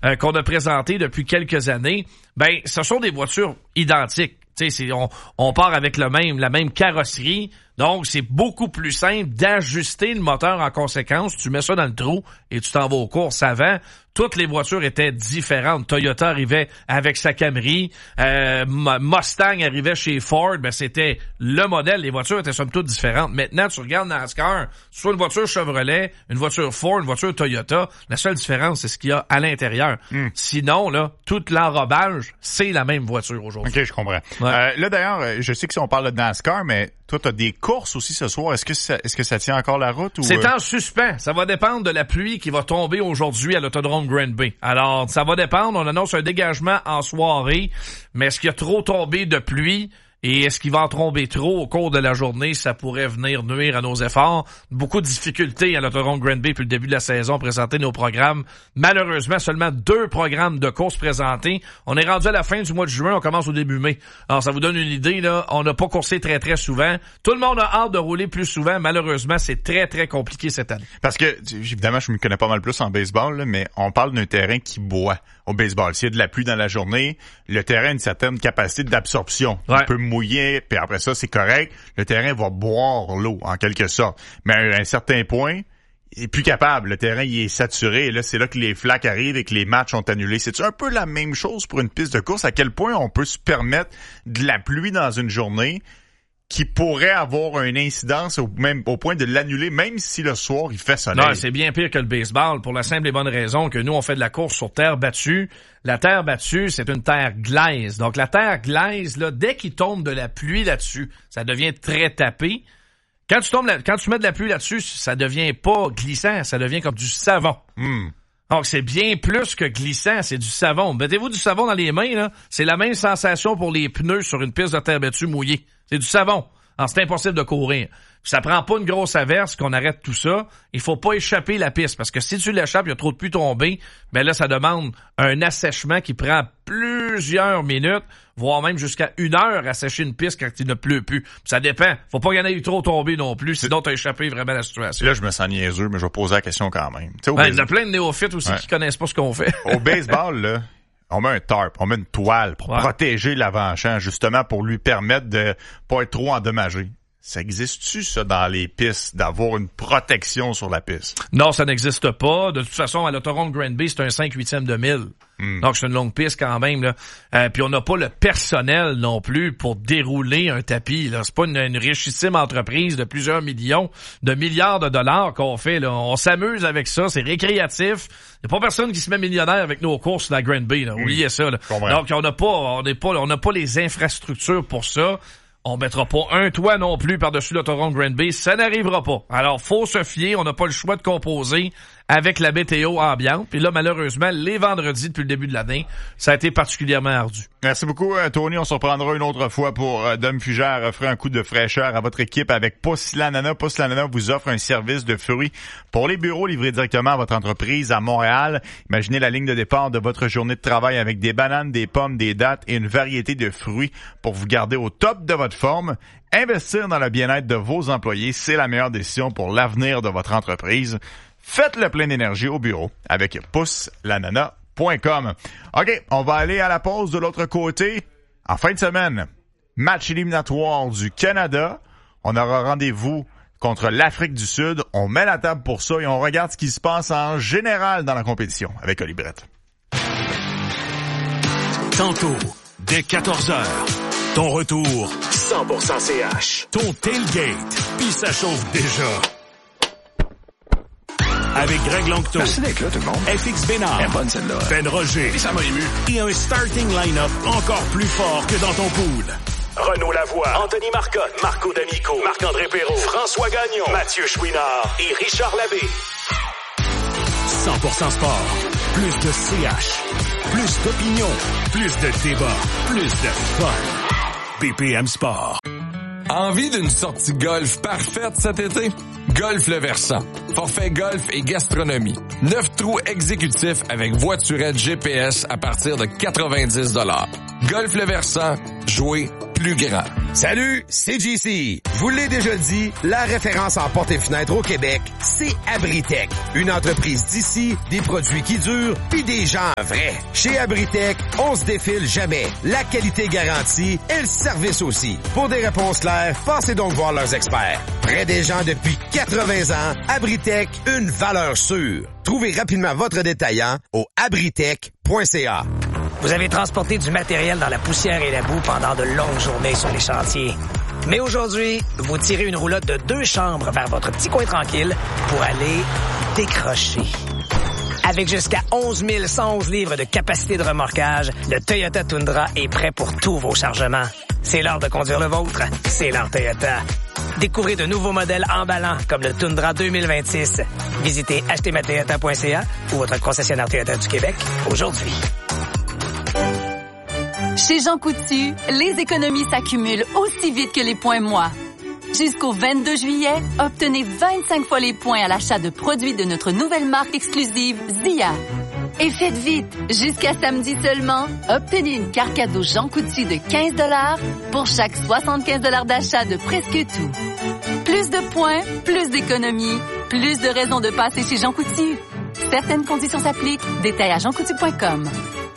qu'on a présentées depuis quelques années, ben ce sont des voitures identiques. Tu sais, on part avec la même carrosserie, donc c'est beaucoup plus simple d'ajuster le moteur en conséquence. Tu mets ça dans le trou et tu t'en vas aux courses. Avant, toutes les voitures étaient différentes. Toyota arrivait avec sa Camry, Mustang arrivait chez Ford, ben c'était le modèle. Les voitures étaient somme toute différentes. Maintenant, tu regardes NASCAR, soit une voiture Chevrolet, une voiture Ford, une voiture Toyota. La seule différence, c'est ce qu'il y a à l'intérieur. Sinon, là, tout l'enrobage, c'est la même voiture aujourd'hui. OK, je comprends. Ouais. Là, d'ailleurs, je sais que si on parle de NASCAR, mais toi, t'as des courses aussi ce soir. Est-ce que ça tient encore la route? Ou... C'est en suspens. Ça va dépendre de la pluie qui va tomber aujourd'hui à l'autodrome Granby. Alors, ça va dépendre. On annonce un dégagement en soirée. Mais est-ce qu'il y a trop tombé de pluie? Et est-ce qu'il va en tomber trop au cours de la journée? Ça pourrait venir nuire à nos efforts. Beaucoup de difficultés à l'autodrome Granby depuis le début de la saison, présenter nos programmes. Malheureusement, seulement 2 programmes de course présentés. On est rendu à la fin du mois de juin, on commence au début mai. Alors, ça vous donne une idée, là. On n'a pas coursé très, très souvent. Tout le monde a hâte de rouler plus souvent. Malheureusement, c'est très, très compliqué cette année. Parce que, évidemment, je me connais pas mal plus en baseball, là, mais on parle d'un terrain qui boit au baseball. S'il y a de la pluie dans la journée, le terrain a une certaine capacité d'absorption. Ouais. On peut mouiller, puis après ça, c'est correct. Le terrain va boire l'eau, en quelque sorte. Mais à un certain point, il est plus capable. Le terrain, il est saturé. Et là, c'est là que les flaques arrivent et que les matchs sont annulés. C'est-tu un peu la même chose pour une piste de course? À quel point on peut se permettre de la pluie dans une journée qui pourrait avoir une incidence au point de l'annuler, même si le soir, il fait soleil? Non, c'est bien pire que le baseball, pour la simple et bonne raison que nous, on fait de la course sur terre battue. La terre battue, c'est une terre glaise. Donc, la terre glaise, là, dès qu'il tombe de la pluie là-dessus, ça devient très tapé. Quand tu mets de la pluie là-dessus, ça devient pas glissant, ça devient comme du savon. Donc, c'est bien plus que glissant, c'est du savon. Mettez-vous du savon dans les mains, là. C'est la même sensation pour les pneus sur une piste de terre battue mouillée. C'est du savon. Alors, c'est impossible de courir. Ça prend pas une grosse averse qu'on arrête tout ça. Il faut pas échapper la piste, parce que si tu l'échappes, il y a trop de pluie tombée, ben là, ça demande un assèchement qui prend plusieurs minutes, voire même jusqu'à 1 heure à sécher une piste quand il ne pleut plus. Puis ça dépend. Faut pas qu'il y en ait eu trop tombé non plus, sinon t'as échappé vraiment à la situation. Là, je me sens niaiseux, mais je vais poser la question quand même. Il y a plein de néophytes aussi qui connaissent pas ce qu'on fait. Au baseball, là, on met un tarp, on met une toile pour protéger l'avant-champ, justement pour lui permettre de pas être trop endommagé. Ça existe-tu, ça, dans les pistes, d'avoir une protection sur la piste? Non, ça n'existe pas. De toute façon, à l'autodrome Granby, c'est un 5/8 de mille. Donc, c'est une longue piste quand même, là. Puis on n'a pas le personnel non plus pour dérouler un tapis, là. C'est pas une richissime entreprise de plusieurs millions, de milliards de dollars qu'on fait, là. On s'amuse avec ça, c'est récréatif. Il n'y a pas personne qui se met millionnaire avec nos courses dans Granby, là. Oubliez ça, là. Donc, on n'a pas les infrastructures pour ça. On mettra pas un toit non plus par-dessus l'autodrome Granby. Ça n'arrivera pas. Alors, faut se fier. On n'a pas le choix de composer avec la météo ambiante. Puis là, malheureusement, les vendredis depuis le début de l'année, ça a été particulièrement ardu. Merci beaucoup, Tony. On se reprendra une autre fois pour Dom Fugère offrir un coup de fraîcheur à votre équipe avec Pousse l'Ananas. Pousse l'Ananas vous offre un service de fruits pour les bureaux livrés directement à votre entreprise à Montréal. Imaginez la ligne de départ de votre journée de travail avec des bananes, des pommes, des dattes et une variété de fruits pour vous garder au top de votre forme. Investir dans le bien-être de vos employés, c'est la meilleure décision pour l'avenir de votre entreprise. Faites le plein d'énergie au bureau avec pousse-l'ananas.com. OK, on va aller à la pause de l'autre côté. En fin de semaine, match éliminatoire du Canada. On aura rendez-vous contre l'Afrique du Sud. On met la table pour ça et on regarde ce qui se passe en général dans la compétition avec Oli Brett. Tantôt, dès 14h, ton retour 100% CH. Ton tailgate, puis ça chauffe déjà. Avec Greg Longto. Merci d'être là, tout le monde. FX Bénard. Elle est bonne, celle-là. Ben Roger. Et ça m'a ému. Et un starting line-up encore plus fort que dans ton pool. Renaud Lavoie, Anthony Marcotte, Marco D'Amico, Marc-André Perrault, François Gagnon, Mathieu Chouinard et Richard Labbé. 100% sport. Plus de CH. Plus d'opinion. Plus de débat. Plus de fun. BPM Sport. Envie d'une sortie golf parfaite cet été? Golf Le Versant. Forfait golf et gastronomie. 9 trous exécutifs avec voiturette GPS à partir de 90 $. Golf Le Versant. Jouer plus grand. Salut, c'est JC. Je vous l'ai déjà dit, la référence en portes et fenêtres au Québec, c'est Abritech. Une entreprise d'ici, des produits qui durent, puis des gens vrais. Chez Abritech, on se défile jamais. La qualité garantie et le service aussi. Pour des réponses claires, passez donc voir leurs experts. Près des gens depuis 80 ans, Abritech, une valeur sûre. Trouvez rapidement votre détaillant au abritech.ca. Vous avez transporté du matériel dans la poussière et la boue pendant de longues journées sur les chantiers. Mais aujourd'hui, vous tirez une roulotte de 2 chambres vers votre petit coin tranquille pour aller décrocher. Avec jusqu'à 11 111 livres de capacité de remorquage, le Toyota Tundra est prêt pour tous vos chargements. C'est l'heure de conduire le vôtre. C'est l'heure Toyota. Découvrez de nouveaux modèles emballants comme le Tundra 2026. Visitez achetezmatoyota.ca ou votre concessionnaire Toyota du Québec aujourd'hui. Chez Jean Coutu, les économies s'accumulent aussi vite que les points moi. Jusqu'au 22 juillet, obtenez 25 fois les points à l'achat de produits de notre nouvelle marque exclusive Zia. Et faites vite, jusqu'à samedi seulement, obtenez une carte cadeau Jean Coutu de 15 $ pour chaque 75 $ d'achat de presque tout. Plus de points, plus d'économies, plus de raisons de passer chez Jean Coutu. Certaines conditions s'appliquent. Détails à jeancoutu.com.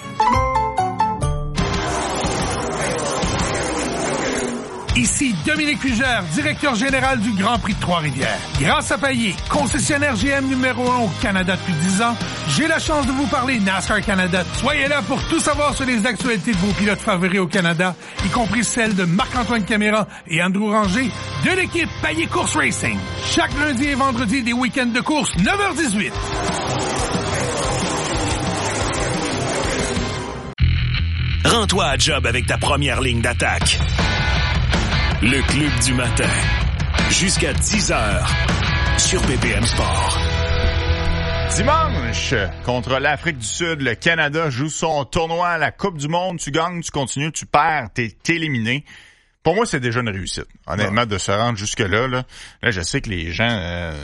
Ici Dominique Fugère, directeur général du Grand Prix de Trois-Rivières. Grâce à Payet, concessionnaire GM numéro 1 au Canada depuis 10 ans, j'ai la chance de vous parler NASCAR Canada. Soyez là pour tout savoir sur les actualités de vos pilotes favoris au Canada, y compris celles de Marc-Antoine Caméra et Andrew Ranger de l'équipe Payet Course Racing. Chaque lundi et vendredi des week-ends de course, 9h18. Rends-toi à job avec ta première ligne d'attaque. Le Club du matin. Jusqu'à 10h sur BPM Sport. Dimanche, contre l'Afrique du Sud, le Canada joue son tournoi à la Coupe du Monde. Tu gagnes, tu continues, tu perds, t'es éliminé. Pour moi, c'est déjà une réussite. Honnêtement, de se rendre jusque-là. Là, je sais que les gens...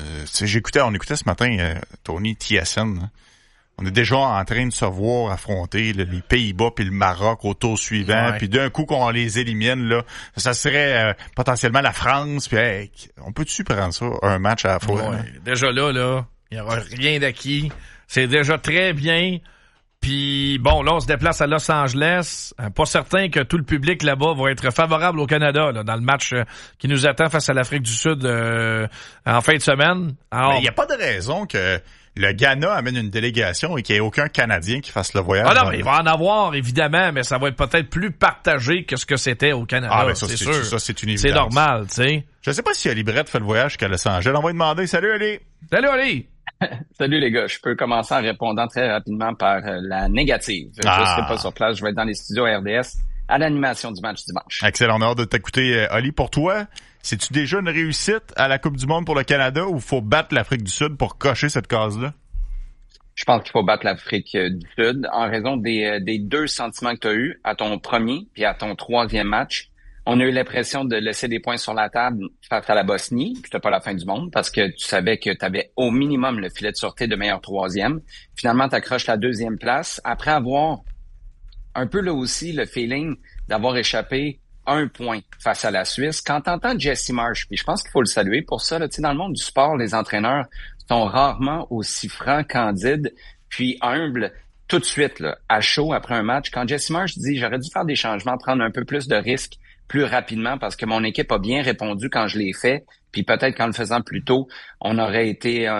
on écoutait ce matin Tony Thiessen. Hein. On est déjà en train de se voir affronter là, les Pays-Bas puis le Maroc au tour suivant. Puis d'un coup qu'on les élimine, là, ça serait potentiellement la France. Puis on peut-tu prendre ça un match à la fois? Ouais. Déjà là, il n'y aura rien d'acquis. C'est déjà très bien. Puis bon, là, on se déplace à Los Angeles. Pas certain que tout le public là-bas va être favorable au Canada là, dans le match qui nous attend face à l'Afrique du Sud en fin de semaine. Alors, il n'y a pas de raison que le Ghana amène une délégation et qu'il n'y ait aucun Canadien qui fasse le voyage. Ah non, mais il va en avoir, évidemment, mais ça va être peut-être plus partagé que ce que c'était au Canada. Ah, ben ça, c'est sûr. Ça, c'est une évidence. C'est normal, tu sais. Je sais pas si Ali Brett fait le voyage jusqu'à Los Angeles. On va lui demander. Salut, Ali! Salut, Ali! Salut, les gars. Je peux commencer en répondant très rapidement par la négative. Je serai pas sur place. Je vais être dans les studios RDS à l'animation du match dimanche. Excellent. On a hâte de t'écouter, Ali. Pour toi, c'est-tu déjà une réussite à la Coupe du Monde pour le Canada ou faut battre l'Afrique du Sud pour cocher cette case-là? Je pense qu'il faut battre l'Afrique du Sud en raison des 2 sentiments que tu as eus à ton premier puis à ton 3e match. On a eu l'impression de laisser des points sur la table face à la Bosnie, puis c'était pas la fin du monde parce que tu savais que tu avais au minimum le filet de sûreté de meilleur 3e. Finalement, tu accroches la 2e place après avoir un peu là aussi le feeling d'avoir échappé 1 point face à la Suisse. Quand t'entends Jesse Marsh, puis je pense qu'il faut le saluer pour ça, là, tu sais, dans le monde du sport, les entraîneurs sont rarement aussi francs, candides, puis humbles tout de suite, là, à chaud après un match. Quand Jesse Marsh dit « J'aurais dû faire des changements, prendre un peu plus de risques plus rapidement parce que mon équipe a bien répondu quand je l'ai fait, puis peut-être qu'en le faisant plus tôt, on aurait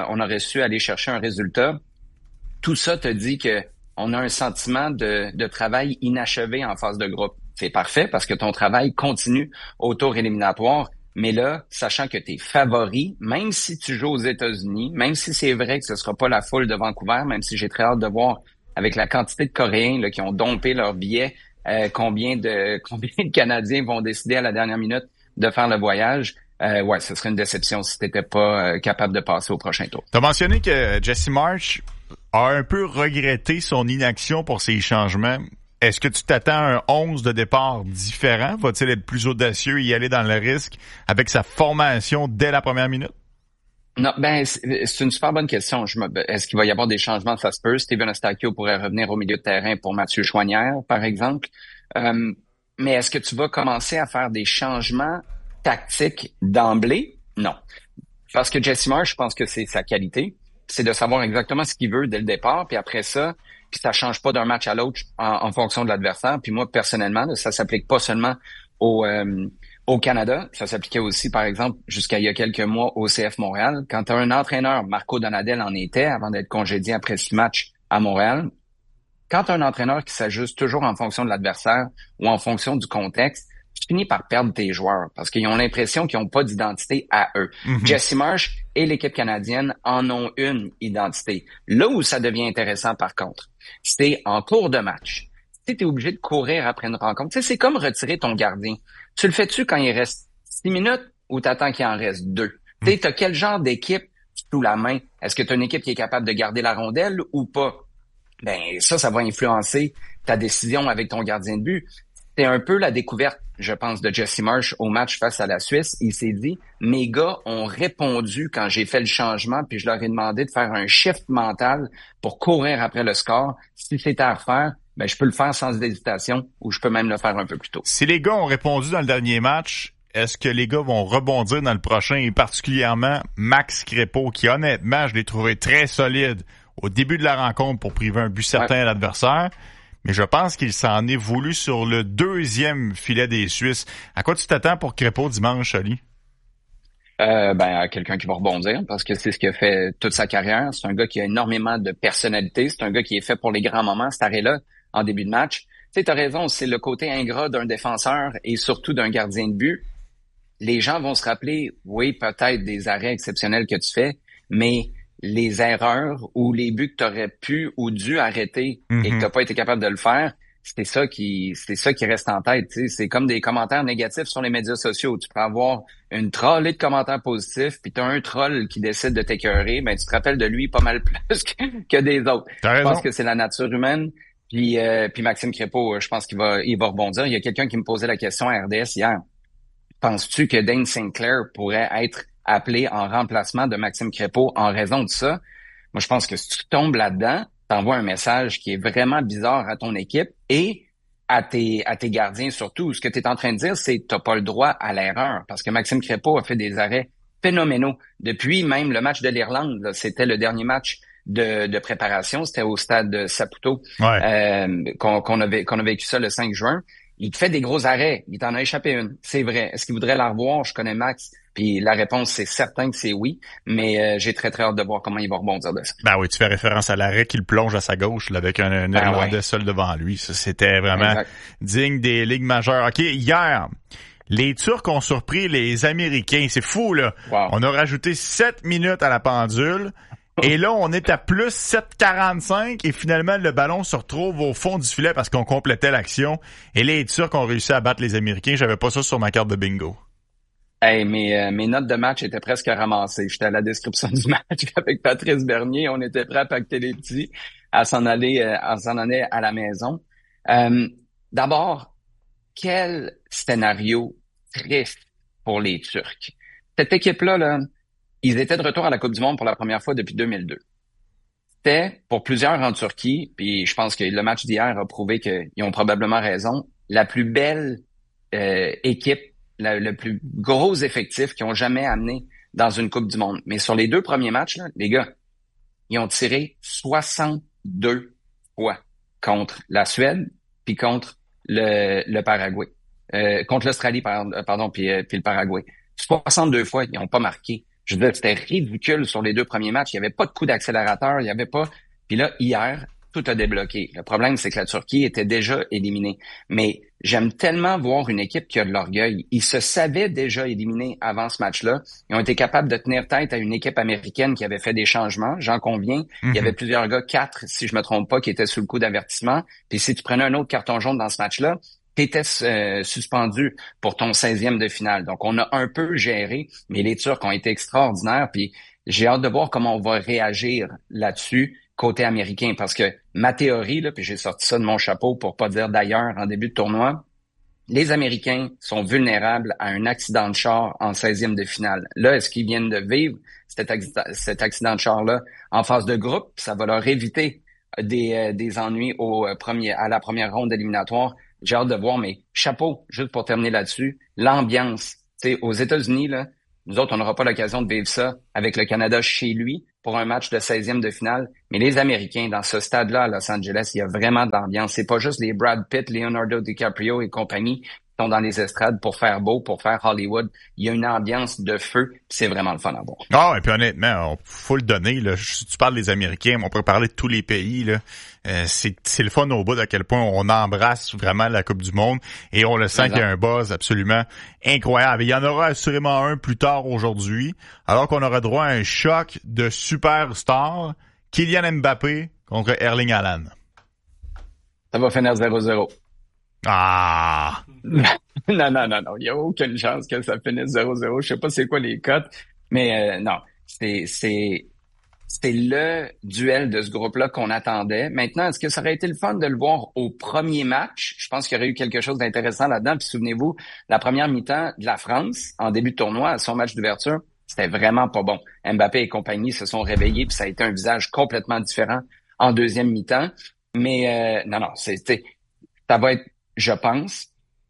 su aller chercher un résultat. » Tout ça te dit que on a un sentiment de travail inachevé en phase de groupe. C'est parfait parce que ton travail continue au tour éliminatoire. Mais là, sachant que t'es favori, même si tu joues aux États-Unis, même si c'est vrai que ce sera pas la foule de Vancouver, même si j'ai très hâte de voir avec la quantité de Coréens là, qui ont dompé leurs billets, combien de Canadiens vont décider à la dernière minute de faire le voyage. Ouais, ce serait une déception si t'étais pas capable de passer au prochain tour. T'as mentionné que Jesse Marsh a un peu regretté son inaction pour ses changements. Est-ce que tu t'attends à un 11 de départ différent? Va-t-il être plus audacieux et y aller dans le risque avec sa formation dès la première minute? Non, c'est une super bonne question. Est-ce qu'il va y avoir des changements? Ça se peut. Steven Eustáquio pourrait revenir au milieu de terrain pour Mathieu Choinière, par exemple. mais est-ce que tu vas commencer à faire des changements tactiques d'emblée? Non. Parce que Jesse Marsh, je pense que c'est sa qualité, c'est de savoir exactement ce qu'il veut dès le départ, puis après ça, puis ça change pas d'un match à l'autre en fonction de l'adversaire. Puis moi, personnellement, ça s'applique pas seulement au Canada, ça s'appliquait aussi, par exemple, jusqu'à il y a quelques mois au CF Montréal. Quand tu as un entraîneur, Marco Donadel en était, avant d'être congédié après 6 matchs à Montréal, quand tu as un entraîneur qui s'ajuste toujours en fonction de l'adversaire ou en fonction du contexte, tu finis par perdre tes joueurs parce qu'ils ont l'impression qu'ils n'ont pas d'identité à eux. Mm-hmm. Jesse Marsh et l'équipe canadienne en ont une identité. Là où ça devient intéressant, par contre, c'est en cours de match. Tu es obligé de courir après une rencontre. Tu sais, c'est comme retirer ton gardien. Tu le fais-tu quand il reste 6 minutes ou t'attends qu'il en reste 2? Tu sais, t'as quel genre d'équipe sous la main? Est-ce que tu as une équipe qui est capable de garder la rondelle ou pas? Ben, ça va influencer ta décision avec ton gardien de but. C'est un peu la découverte, je pense, de Jesse Marsh au match face à la Suisse. Il s'est dit, mes gars ont répondu quand j'ai fait le changement, puis je leur ai demandé de faire un shift mental pour courir après le score. Si c'était à refaire, ben, je peux le faire sans hésitation ou je peux même le faire un peu plus tôt. Si les gars ont répondu dans le dernier match, est-ce que les gars vont rebondir dans le prochain, et particulièrement Max Crépeau, qui honnêtement, je l'ai trouvé très solide au début de la rencontre pour priver un but certain à l'adversaire, mais je pense qu'il s'en est voulu sur le deuxième filet des Suisses. À quoi tu t'attends pour Crépeau dimanche, Ali? À quelqu'un qui va rebondir, parce que c'est ce qu'il a fait toute sa carrière. C'est un gars qui a énormément de personnalité. C'est un gars qui est fait pour les grands moments, cet arrêt-là, en début de match. Tu sais, t'as raison, c'est le côté ingrat d'un défenseur et surtout d'un gardien de but. Les gens vont se rappeler, oui, peut-être des arrêts exceptionnels que tu fais, mais les erreurs ou les buts que tu aurais pu ou dû arrêter et que tu n'as pas été capable de le faire, c'est ça qui reste en tête. Tu sais. C'est comme des commentaires négatifs sur les médias sociaux. Tu peux avoir une trollée de commentaires positifs, puis tu as un troll qui décide de t'écœurer, ben tu te rappelles de lui pas mal plus que des autres. Je pense que c'est la nature humaine. Puis Maxime Crépeau, je pense qu'il va rebondir. Il y a quelqu'un qui me posait la question à RDS hier. Penses-tu que Dane Sinclair pourrait être appelé en remplacement de Maxime Crépeau en raison de ça? Moi, je pense que si tu tombes là-dedans, t'envoies un message qui est vraiment bizarre à ton équipe et à tes gardiens surtout. Ce que tu es en train de dire, c'est que t'as pas le droit à l'erreur parce que Maxime Crépeau a fait des arrêts phénoménaux. Depuis même le match de l'Irlande, là, c'était le dernier match de préparation, c'était au stade de Saputo qu'on a vécu ça le 5 juin. Il te fait des gros arrêts, il t'en a échappé une, c'est vrai. Est-ce qu'il voudrait la revoir? Je connais Max, puis la réponse c'est certain que c'est oui, mais j'ai très très hâte de voir comment il va rebondir de ça. Ben oui, tu fais référence à l'arrêt qu'il plonge à sa gauche là, avec un Irlandais seul devant lui. Ça, c'était vraiment digne des ligues majeures. OK, hier, les Turcs ont surpris les Américains. C'est fou, là. Wow. On a rajouté 7 minutes à la pendule. Et là, on est à plus 7,45 et finalement, le ballon se retrouve au fond du filet parce qu'on complétait l'action. Et les Turcs ont réussi à battre les Américains. J'avais pas ça sur ma carte de bingo. Hey, mes notes de match étaient presque ramassées. J'étais à la description du match avec Patrice Bernier. On était prêts à pacter les petits, à s'en aller à la maison. D'abord, quel scénario triste pour les Turcs. Cette équipe-là, là, ils étaient de retour à la Coupe du Monde pour la première fois depuis 2002. C'était, pour plusieurs en Turquie, puis je pense que le match d'hier a prouvé qu'ils ont probablement raison, la plus belle équipe, le plus gros effectif qu'ils ont jamais amené dans une Coupe du Monde. Mais sur les 2 premiers matchs, là, les gars, ils ont tiré 62 fois contre la Suède puis contre le Paraguay. Contre l'Australie, pardon, puis le Paraguay. 62 fois, ils n'ont pas marqué. Je veux dire, c'était ridicule sur les 2 premiers matchs. Il n'y avait pas de coup d'accélérateur, il n'y avait pas... Puis là, hier, tout a débloqué. Le problème, c'est que la Turquie était déjà éliminée. Mais j'aime tellement voir une équipe qui a de l'orgueil. Ils se savaient déjà éliminés avant ce match-là. Ils ont été capables de tenir tête à une équipe américaine qui avait fait des changements, j'en conviens. Il y avait plusieurs gars, 4, si je me trompe pas, qui étaient sous le coup d'avertissement. Puis si tu prenais un autre carton jaune dans ce match-là, t'étais suspendu pour ton 16e de finale. Donc, on a un peu géré, mais les Turcs ont été extraordinaires. Puis j'ai hâte de voir comment on va réagir là-dessus côté américain. Parce que ma théorie, là, puis j'ai sorti ça de mon chapeau pour pas dire d'ailleurs en début de tournoi, les Américains sont vulnérables à un accident de char en 16e de finale. Là, est-ce qu'ils viennent de vivre cet accident de char-là en phase de groupe? Ça va leur éviter des ennuis à la première ronde éliminatoire j'ai hâte de voir, mais chapeau, juste pour terminer là-dessus, l'ambiance. Tu sais, aux États-Unis, là, nous autres, on n'aura pas l'occasion de vivre ça avec le Canada chez lui pour un match de 16e de finale. Mais les Américains, dans ce stade-là à Los Angeles, il y a vraiment de l'ambiance. C'est pas juste les Brad Pitt, Leonardo DiCaprio et compagnie qui sont dans les estrades pour faire beau, pour faire Hollywood. Il y a une ambiance de feu, c'est vraiment le fun à voir. Ah, et puis honnêtement, faut le donner, là. Si tu parles des Américains, on peut parler de tous les pays, là. C'est le fun au bout d'à quel point on embrasse vraiment la Coupe du Monde et on le sent qu'il y a un buzz absolument incroyable. Il y en aura assurément un plus tard aujourd'hui, alors qu'on aura droit à un choc de superstars, Kylian Mbappé contre Erling Haaland. Ça va finir 0-0. Ah! Non. Il n'y a aucune chance que ça finisse 0-0. Je sais pas c'est quoi les cotes, mais non. C'est le duel de ce groupe-là qu'on attendait. Maintenant, est-ce que ça aurait été le fun de le voir au premier match? Je pense qu'il y aurait eu quelque chose d'intéressant là-dedans. Puis souvenez-vous, la première mi-temps de la France, en début de tournoi, à son match d'ouverture, c'était vraiment pas bon. Mbappé et compagnie se sont réveillés, puis ça a été un visage complètement différent en deuxième mi-temps. Mais non, ça va être, je pense,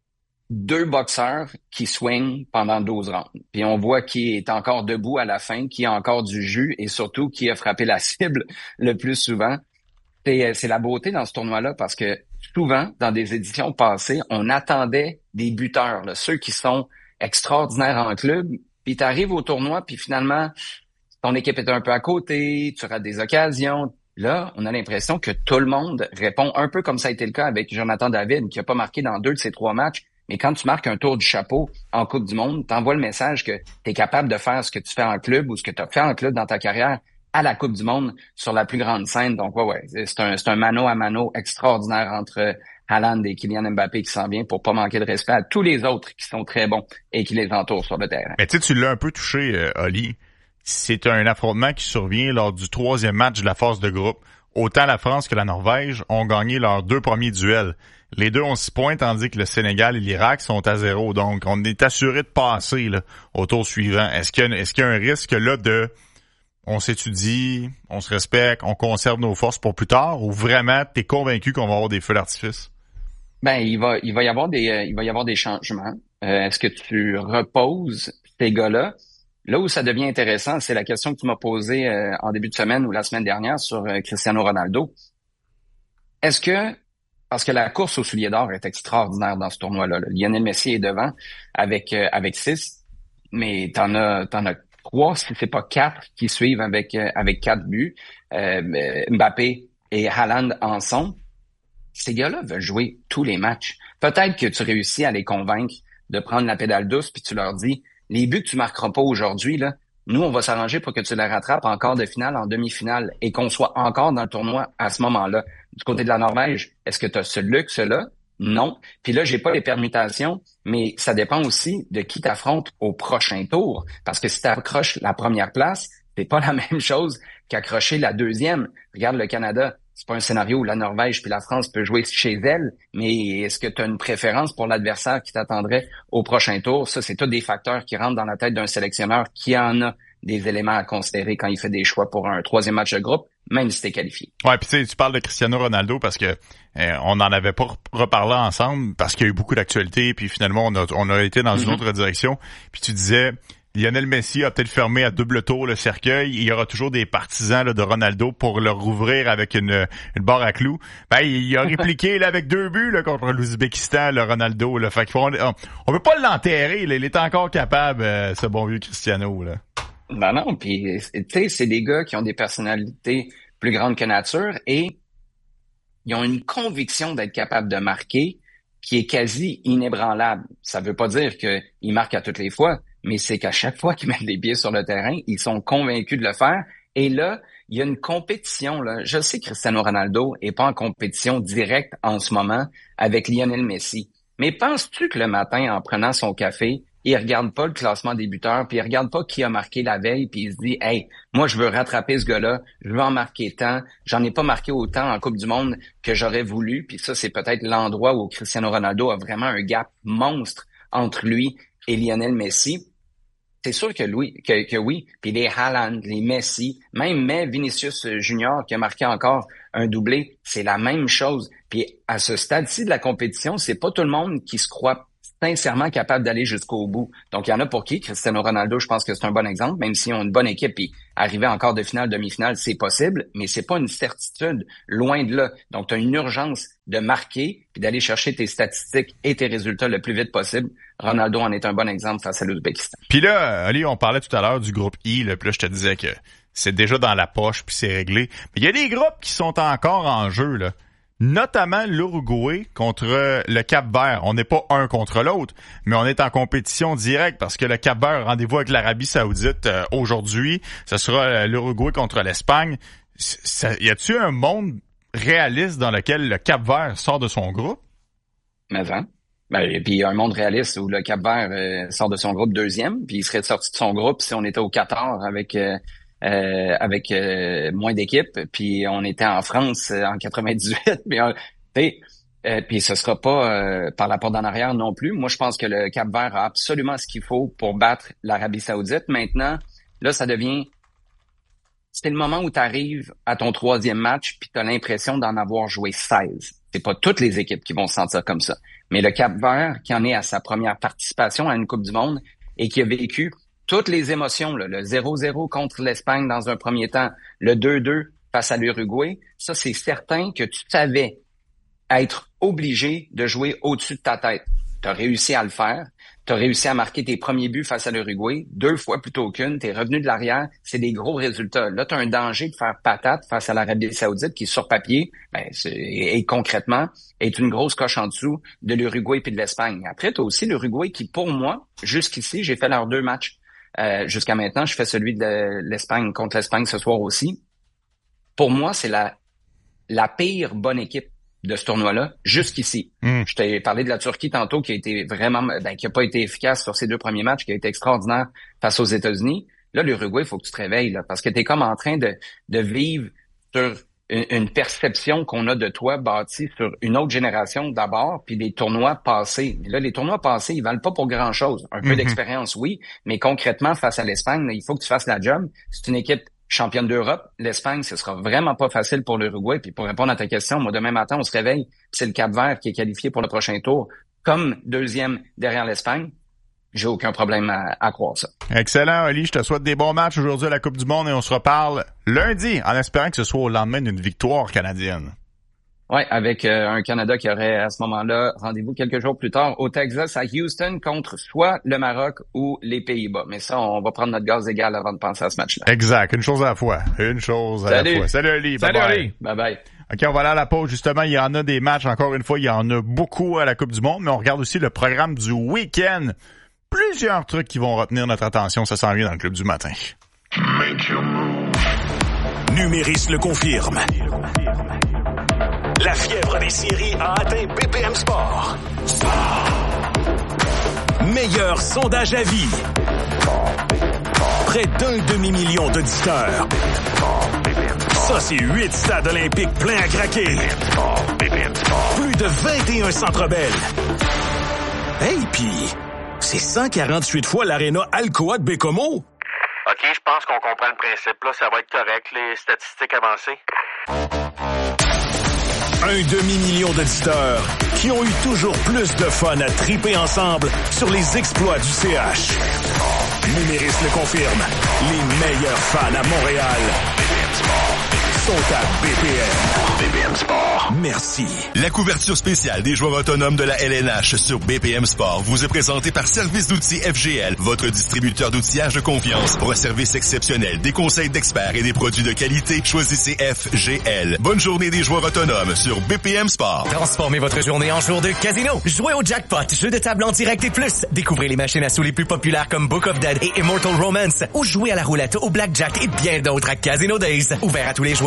2 boxeurs qui swingent pendant 12 rounds. Puis on voit qui est encore debout à la fin, qui a encore du jus et surtout qui a frappé la cible le plus souvent. C'est la beauté dans ce tournoi-là parce que souvent, dans des éditions passées, on attendait des buteurs, là, ceux qui sont extraordinaires en club. Puis t'arrives au tournoi, puis finalement, ton équipe est un peu à côté, tu rates des occasions. Là, on a l'impression que tout le monde répond un peu comme ça a été le cas avec Jonathan David, qui a pas marqué dans 2 de ses 3 matchs. Mais quand tu marques un tour du chapeau en Coupe du Monde, t'envoies le message que tu es capable de faire ce que tu fais en club ou ce que tu as fait en club dans ta carrière à la Coupe du Monde sur la plus grande scène. Donc, c'est un mano à mano extraordinaire entre Haaland et Kylian Mbappé qui s'en vient pour pas manquer de respect à tous les autres qui sont très bons et qui les entourent sur le terrain. Mais tu sais, tu l'as un peu touché, Oli. C'est un affrontement qui survient lors du 3e match de la phase de groupe. Autant la France que la Norvège ont gagné leurs 2 premiers duels. Les deux ont 6 points, tandis que le Sénégal et l'Irak sont à 0. Donc, on est assuré de passer là, au tour suivant. Est-ce qu'il y a un risque là de on s'étudie, on se respecte, on conserve nos forces pour plus tard, ou vraiment t'es convaincu qu'on va avoir des feux d'artifice? Ben, il va y avoir des changements. Est-ce que tu reposes ces gars-là? Là où ça devient intéressant, c'est la question que tu m'as posée en début de semaine ou la semaine dernière sur Cristiano Ronaldo. Est-ce que, parce que la course au soulier d'or est extraordinaire dans ce tournoi-là, là. Lionel Messi est devant avec 6, mais t'en as 3, si c'est pas 4 qui suivent avec 4 buts. Mbappé et Haaland en sont. Ces gars-là veulent jouer tous les matchs. Peut-être que tu réussis à les convaincre de prendre la pédale douce puis tu leur dis les buts que tu marqueras pas aujourd'hui, là, nous, on va s'arranger pour que tu les rattrapes en quart de finale, en demi-finale et qu'on soit encore dans le tournoi à ce moment-là. Du côté de la Norvège, est-ce que tu as ce luxe-là? Non. Puis là, j'ai pas les permutations, mais ça dépend aussi de qui t'affronte au prochain tour. Parce que si tu accroches la première place, c'est pas la même chose qu'accrocher la 2e. Regarde le Canada. C'est pas un scénario où la Norvège puis la France peut jouer chez elle, mais est-ce que tu as une préférence pour l'adversaire qui t'attendrait au prochain tour? Ça, c'est tous des facteurs qui rentrent dans la tête d'un sélectionneur qui en a des éléments à considérer quand il fait des choix pour un 3e match de groupe, même si t'es qualifié. Ouais, puis tu sais, tu parles de Cristiano Ronaldo parce que on n'en avait pas reparlé ensemble parce qu'il y a eu beaucoup d'actualités, puis finalement on a été dans une autre direction. Puis tu disais Lionel Messi a peut-être fermé à double tour le cercueil. Il y aura toujours des partisans là, de Ronaldo pour le rouvrir avec une barre à clous. Ben, il a répliqué là, avec 2 buts là, contre l'Ouzbékistan, le Ronaldo. Là. Fait qu'on on veut pas l'enterrer. Là. Il est encore capable, ce bon vieux Cristiano. Là. Non, puis tu sais, c'est des gars qui ont des personnalités plus grandes que nature et ils ont une conviction d'être capables de marquer qui est quasi inébranlable. Ça veut pas dire qu'ils marquent à toutes les fois, mais c'est qu'à chaque fois qu'ils mettent les pieds sur le terrain, ils sont convaincus de le faire. Et là, il y a une compétition. Là. Je sais que Cristiano Ronaldo est pas en compétition directe en ce moment avec Lionel Messi. Mais penses-tu que le matin, en prenant son café, il regarde pas le classement des buteurs, puis il regarde pas qui a marqué la veille, puis il se dit « Hey, moi, je veux rattraper ce gars-là, je veux en marquer tant, j'en ai pas marqué autant en Coupe du Monde que j'aurais voulu. » Puis ça, c'est peut-être l'endroit où Cristiano Ronaldo a vraiment un gap monstre entre lui et Lionel Messi. C'est sûr que oui. Puis les Haaland, les Messi, même Vinicius Junior qui a marqué encore un doublé, c'est la même chose. Puis à ce stade-ci de la compétition, c'est pas tout le monde qui se croit sincèrement capable d'aller jusqu'au bout. Donc, il y en a pour qui? Cristiano Ronaldo, je pense que c'est un bon exemple, même s'ils ont une bonne équipe et arriver en quart de finale, demi-finale, c'est possible, mais c'est pas une certitude, loin de là. Donc, tu as une urgence de marquer puis d'aller chercher tes statistiques et tes résultats le plus vite possible. Ronaldo en est un bon exemple face à l'Ouzbékistan. Puis là, Ali, on parlait tout à l'heure du groupe I, là, puis là, je te disais que c'est déjà dans la poche puis c'est réglé. Mais il y a des groupes qui sont encore en jeu, là. Notamment l'Uruguay contre le Cap-Vert. On n'est pas un contre l'autre, mais on est en compétition directe parce que le Cap-Vert a rendez-vous avec l'Arabie Saoudite aujourd'hui. Ce sera l'Uruguay contre l'Espagne. Y a-t-il un monde réaliste dans lequel le Cap-Vert sort de son groupe? Mais et puis il y a un monde réaliste où le Cap-Vert sort de son groupe deuxième, puis il serait sorti de son groupe si on était au Qatar avec moins d'équipes, puis on était en France en 98, puis ce sera pas par la porte d'en arrière non plus. Moi, je pense que le Cap-Vert a absolument ce qu'il faut pour battre l'Arabie Saoudite. Maintenant, là, c'est le moment où tu arrives à ton troisième match, puis tu as l'impression d'en avoir joué 16. C'est pas toutes les équipes qui vont se sentir comme ça. Mais le Cap-Vert, qui en est à sa première participation à une Coupe du Monde et qui a vécu toutes les émotions, là, le 0-0 contre l'Espagne dans un premier temps, le 2-2 face à l'Uruguay, ça, c'est certain que tu savais être obligé de jouer au-dessus de ta tête. Tu as réussi à le faire. Tu as réussi à marquer tes premiers buts face à l'Uruguay, 2 fois plutôt qu'une. Tu es revenu de l'arrière. C'est des gros résultats. Là, tu as un danger de faire patate face à l'Arabie Saoudite qui, sur papier, et concrètement, est une grosse coche en dessous de l'Uruguay et de l'Espagne. Après, tu as aussi l'Uruguay qui, pour moi, jusqu'ici, j'ai fait leurs 2 matchs. Jusqu'à maintenant, je fais celui de l'Espagne contre l'Espagne ce soir aussi. Pour moi, c'est la pire bonne équipe de ce tournoi-là jusqu'ici. Je t'ai parlé de la Turquie tantôt qui a été vraiment, qui a pas été efficace sur ses 2 premiers matchs, qui a été extraordinaire face aux États-Unis. Là, l'Uruguay, il faut que tu te réveilles, là, parce que t'es comme en train de vivre sur une perception qu'on a de toi bâtie sur une autre génération d'abord, puis des tournois passés. Et là, les tournois passés, ils valent pas pour grand-chose. Un peu d'expérience, oui, mais concrètement, face à l'Espagne, il faut que tu fasses la job. C'est une équipe championne d'Europe. L'Espagne, ce sera vraiment pas facile pour l'Uruguay. Puis pour répondre à ta question, moi, demain matin, on se réveille, puis c'est le Cap-Vert qui est qualifié pour le prochain tour, comme deuxième derrière l'Espagne. J'ai aucun problème à croire ça. Excellent, Oli. Je te souhaite des bons matchs aujourd'hui à la Coupe du Monde et on se reparle lundi en espérant que ce soit au lendemain d'une victoire canadienne. Oui, avec un Canada qui aurait à ce moment-là rendez-vous quelques jours plus tard au Texas, à Houston, contre soit le Maroc ou les Pays-Bas. Mais ça, on va prendre notre gaz égal avant de penser à ce match-là. Exact. Une chose à la fois. Une chose à la fois. Salut, Oli. Salut, Oli. Bye-bye. OK, on va aller à la pause. Justement, il y en a des matchs. Encore une fois, il y en a beaucoup à la Coupe du Monde, mais on regarde aussi le programme du week-end. Plusieurs trucs qui vont retenir notre attention. Ça s'en vient dans le Club du matin. Numéris le confirme. La fièvre des séries a atteint BPM Sport. Meilleur sondage à vie. Près d'1 demi-million d'auditeurs. Ça, c'est 8 stades olympiques pleins à craquer. Plus de 21 Centre Bell. Hey, pis c'est 148 fois l'aréna Alcoa de Bécomo. OK, je pense qu'on comprend le principe. Là, ça va être correct, les statistiques avancées. 1 demi-million d'auditeurs qui ont eu toujours plus de fun à triper ensemble sur les exploits du CH. Numéris le confirme. Les meilleurs fans à Montréal sont à BPM. BPM Sport. Merci. La couverture spéciale des joueurs autonomes de la LNH sur BPM Sport vous est présentée par Service d'outils FGL, votre distributeur d'outillage de confiance. Pour un service exceptionnel, des conseils d'experts et des produits de qualité, choisissez FGL. Bonne journée des joueurs autonomes sur BPM Sport. Transformez votre journée en jour de casino. Jouez au jackpot, jeu de table en direct et plus. Découvrez les machines à sous les plus populaires comme Book of Dead et Immortal Romance. Ou jouez à la roulette, au blackjack et bien d'autres à Casino Days. Ouvert à tous les joueurs.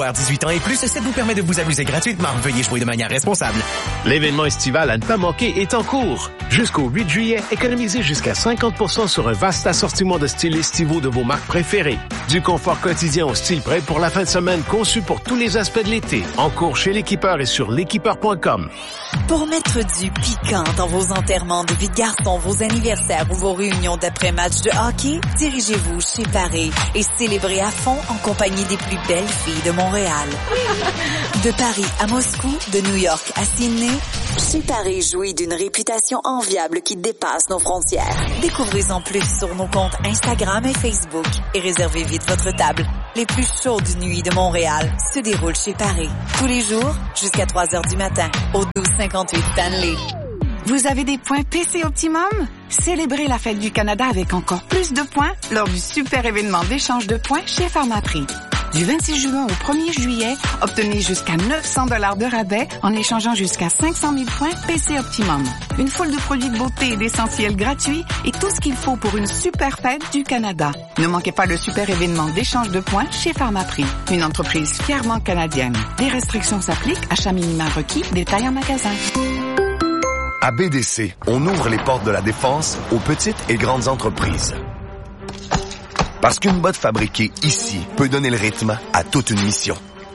avoir 18 ans et plus, cette vous permet de vous amuser gratuitement. Veuillez jouer de manière responsable. L'événement estival à ne pas manquer est en cours. Jusqu'au 8 juillet, économisez jusqu'à 50% sur un vaste assortiment de styles estivaux de vos marques préférées. Du confort quotidien au style prêt pour la fin de semaine conçu pour tous les aspects de l'été. En cours chez l'équipeur et sur l'équipeur.com. Pour mettre du piquant dans vos enterrements de vie de garçon, vos anniversaires ou vos réunions d'après-match de hockey, dirigez-vous chez Paris et célébrez à fond en compagnie des plus belles filles de Montréal. De Paris à Moscou, de New York à Sydney, chez Paris jouit d'une réputation enviable qui dépasse nos frontières. Découvrez-en plus sur nos comptes Instagram et Facebook et réservez vite votre table. Les plus chaudes nuits de Montréal se déroulent chez Paris. Tous les jours, jusqu'à 3h du matin, au 1258 Stanley. Vous avez des points PC Optimum? Célébrez la fête du Canada avec encore plus de points lors du super événement d'échange de points chez Pharmaprix. Du 26 juin au 1er juillet, obtenez jusqu'à 900 $ de rabais en échangeant jusqu'à 500 000 points PC Optimum. Une foule de produits de beauté et d'essentiels gratuits et tout ce qu'il faut pour une super fête du Canada. Ne manquez pas le super événement d'échange de points chez Pharmaprix, une entreprise fièrement canadienne. Des restrictions s'appliquent, achat minimum requis, détails en magasin. À BDC, on ouvre les portes de la défense aux petites et grandes entreprises. Parce qu'une botte fabriquée ici peut donner le rythme à toute une mission.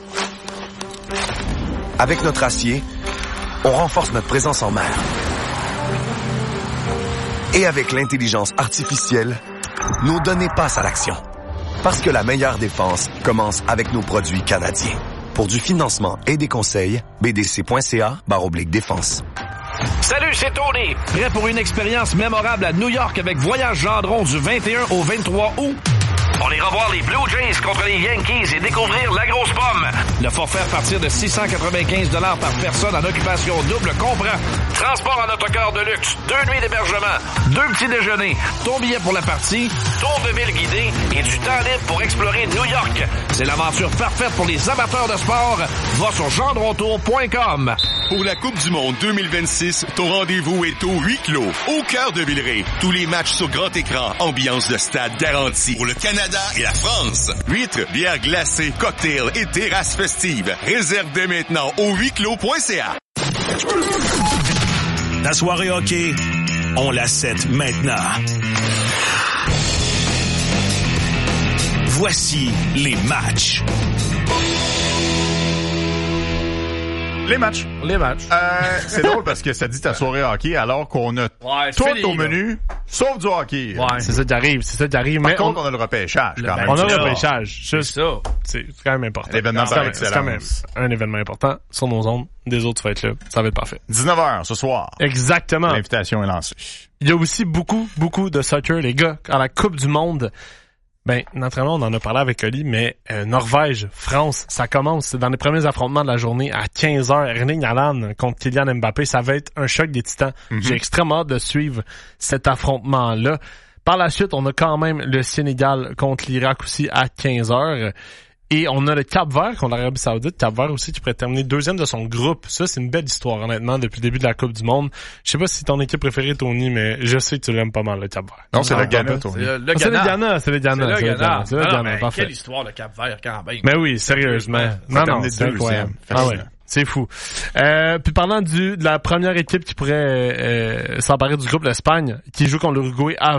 Avec notre acier, on renforce notre présence en mer. Et avec l'intelligence artificielle, nos données passent à l'action. Parce que la meilleure défense commence avec nos produits canadiens. Pour du financement et des conseils, bdc.ca/défense. Salut, c'est Tony. Prêt pour une expérience mémorable à New York avec Voyage Gendron du 21 au 23 août? On ira voir les Blue Jays contre les Yankees et découvrir la grosse pomme. Le forfait à partir de 695 $ par personne en occupation double comprend transport en autocar de luxe, 2 nuits d'hébergement, 2 petits déjeuners, ton billet pour la partie, tour de ville guidé et du temps libre pour explorer New York. C'est l'aventure parfaite pour les amateurs de sport. Va sur gendrontour.com. Pour la Coupe du Monde 2026, ton rendez-vous est au huis clos, au cœur de Villeray. Tous les matchs sur grand écran, ambiance de stade garantie. Pour le Canada et la France. Huîtres, bières glacées, cocktails et terrasses festives. Réserve dès maintenant au huisclos.ca. La soirée hockey, on la set maintenant. Voici les matchs. Les matchs. Les matchs. C'est drôle parce que ça dit ta soirée hockey alors qu'on a tout au menu, sauf du hockey. Ouais. C'est ça qui arrive. Par contre, on a le repêchage quand même. On a le repêchage. Juste ça. C'est quand même important. L'événement par excellence. C'est quand même un événement important sur nos ondes. Des autres, tu vas être là. Ça va être parfait. 19h ce soir. Exactement. L'invitation est lancée. Il y a aussi beaucoup de soccer, les gars. À la Coupe du Monde, naturellement, on en a parlé avec Oli, mais Norvège, France, ça commence. C'est dans les premiers affrontements de la journée à 15h. Erling Haaland contre Kylian Mbappé, ça va être un choc des titans. J'ai extrêmement hâte de suivre cet affrontement-là. Par la suite, on a quand même le Sénégal contre l'Irak aussi à 15h. Et on a le Cap-Vert contre l'Arabie Saoudite. Cap-Vert aussi qui pourrait terminer deuxième de son groupe. Ça, c'est une belle histoire, honnêtement, depuis le début de la Coupe du Monde. Je sais pas si c'est ton équipe préférée, Tony, mais je sais que tu l'aimes pas mal, le Cap-Vert. Non, c'est le Ghana, Tony. C'est le Ghana. C'est le Ghana, parfait. Quelle histoire, le Cap-Vert, quand même. Mais oui, sérieusement. Non, c'est incroyable. Ah ouais. C'est fou. Puis parlant de la première équipe qui pourrait s'emparer du groupe, l'Espagne, qui joue contre l'Uruguay à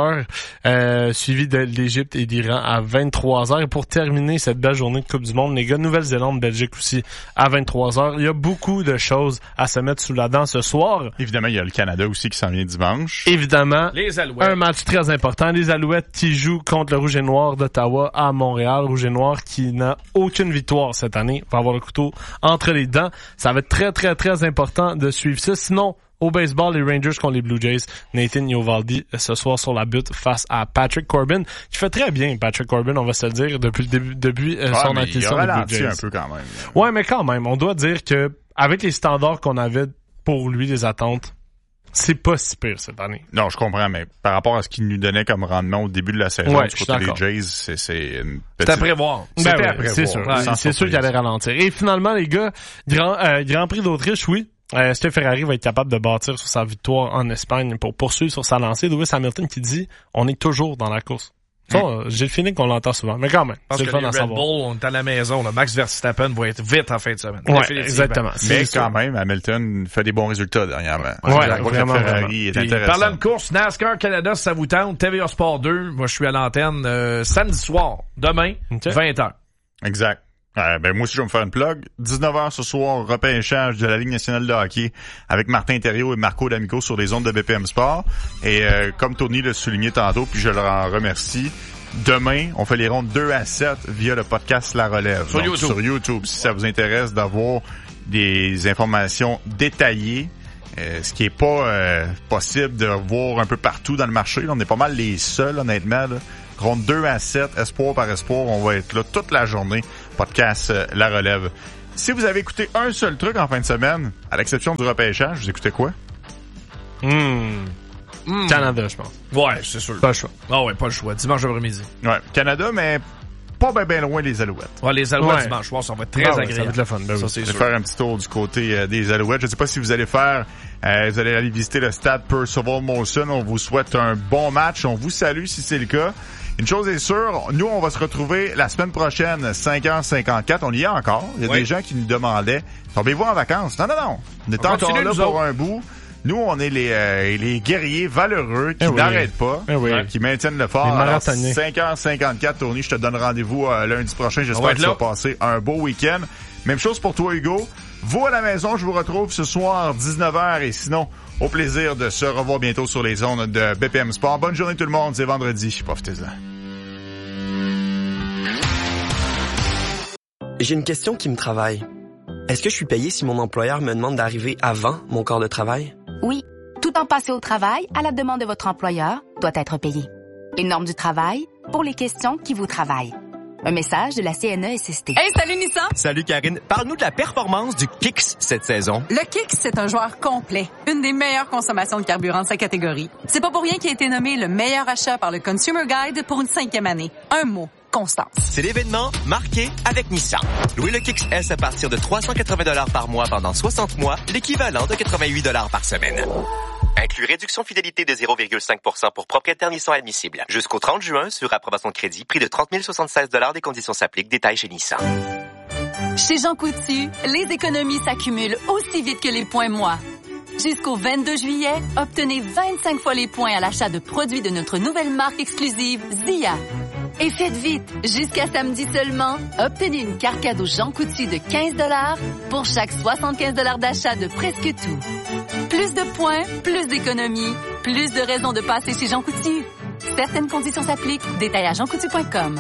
20h, suivi de l'Égypte et d'Iran à 23h. Et pour terminer cette belle journée de Coupe du Monde, les gars, Nouvelle-Zélande, Belgique aussi à 23h. Il y a beaucoup de choses à se mettre sous la dent ce soir. Évidemment, il y a le Canada aussi qui s'en vient dimanche. Évidemment. Les Alouettes. Un match très important. Les Alouettes qui jouent contre le Rouge et Noir d'Ottawa à Montréal. Rouge et Noir qui n'a aucune victoire cette année. Va avoir le couteau entre les dents. Ça va être très, très, très important de suivre ça. Sinon, au baseball, les Rangers contre les Blue Jays. Nathan Eovaldi ce soir sur la butte face à Patrick Corbin, qui fait très bien, Patrick Corbin, on va se le dire, depuis le début son acquisition des Blue Jays. Un peu quand même. Ouais, mais quand même, on doit dire que avec les standards qu'on avait pour lui, les attentes, c'est pas si pire cette année. Non, je comprends, mais par rapport à ce qu'il nous donnait comme rendement au début de la saison du côté des Jays, c'est une petite... C'est à prévoir. C'était à prévoir. C'est sûr. C'est sûr qu'il allait ralentir. Et finalement, les gars, Grand Prix d'Autriche, oui. Steph Ferrari va être capable de bâtir sur sa victoire en Espagne pour poursuivre sur sa lancée. Lewis Hamilton qui dit, on est toujours dans la course. J'ai le feeling qu'on l'entend souvent, mais quand même. Parce que les Red Bull, on est à la maison. Là. Max Verstappen va être vite en fin de semaine. Ouais, exactement. Mais quand même, Hamilton fait des bons résultats dernièrement. Ouais, vraiment. Ferrari est intéressant. Parlant de course, NASCAR Canada, si ça vous tente, TVA Sport 2, moi je suis à l'antenne samedi soir, demain, 20h. Exact. Moi aussi, je vais me faire une plug. 19h ce soir, repêchage de la Ligue nationale de hockey avec Martin Thériault et Marco D'Amico sur les ondes de BPM Sport. Et comme Tony l'a souligné tantôt, puis je le remercie, demain, on fait les rondes 2 à 7 via le podcast La Relève. Sur YouTube, si ça vous intéresse d'avoir des informations détaillées, ce qui est pas possible de voir un peu partout dans le marché. Là, on est pas mal les seuls, honnêtement. Là. Ronde 2 à 7, espoir par espoir, on va être là toute la journée. Podcast La Relève. Si vous avez écouté un seul truc en fin de semaine, à l'exception du repêchage, vous écoutez quoi? Canada, je pense. Ouais, c'est sûr. Pas le choix. Ah ouais, pas le choix. Dimanche après-midi. Ouais, Canada, mais pas bien loin les Alouettes. Ouais, les Alouettes dimanche soir, ça va être très agréable. Ça va être le fun. Ça, c'est sûr. Faire un petit tour du côté des Alouettes. Je sais pas si vous allez vous allez aller visiter le stade Percival Molson. On vous souhaite un bon match. On vous salue si c'est le cas. Une chose est sûre, nous, on va se retrouver la semaine prochaine, 5h54. On y est encore. Il y a des gens qui nous demandaient, tombez-vous en vacances? Non. On est encore là pour un bout. Nous, on est les guerriers valeureux qui n'arrêtent pas, qui maintiennent le fort. Alors, 5h54, Tony, je te donne rendez-vous lundi prochain. J'espère que tu vas passer un beau week-end. Même chose pour toi, Hugo. Vous, à la maison, je vous retrouve ce soir, 19h. Et sinon, au plaisir de se revoir bientôt sur les ondes de BPM Sport. Bonne journée tout le monde. C'est vendredi. Profitez-en. J'ai une question qui me travaille. Est-ce que je suis payé si mon employeur me demande d'arriver avant mon corps de travail? Oui. Tout temps passé au travail, à la demande de votre employeur, doit être payé. Les normes du travail pour les questions qui vous travaillent. Un message de la CNESST. Hey, salut Nissan! Salut Karine. Parle-nous de la performance du Kicks cette saison. Le Kicks, c'est un joueur complet. Une des meilleures consommations de carburant de sa catégorie. C'est pas pour rien qu'il a été nommé le meilleur achat par le Consumer Guide pour une 5e année. Un mot. Constance. C'est l'événement marqué avec Nissan. Louez le Kicks S à partir de 380 $ par mois pendant 60 mois, l'équivalent de 88 $ par semaine. Inclut réduction fidélité de 0,5% pour propriétaire Nissan admissible. Jusqu'au 30 juin, sur approbation de crédit, prix de 30 076 $. Des conditions s'appliquent. Détails chez Nissan. Chez Jean Coutu, les économies s'accumulent aussi vite que les points moi. Jusqu'au 22 juillet, obtenez 25 fois les points à l'achat de produits de notre nouvelle marque exclusive Zia. Et faites vite, jusqu'à samedi seulement, obtenez une carte cadeau Jean Coutu de 15 $ pour chaque 75 $ d'achat de presque tout. Plus de points, plus d'économies, plus de raisons de passer chez Jean Coutu. Certaines conditions s'appliquent. Détails à jeancoutu.com.